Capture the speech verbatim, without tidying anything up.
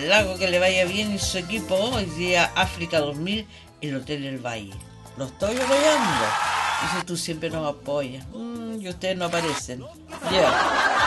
Lago, que le vaya bien y su equipo hoy día África dos mil, el Hotel El Valle. Lo estoy apoyando. Dice, tú siempre nos apoyas. Mm, y ustedes no aparecen. Ya.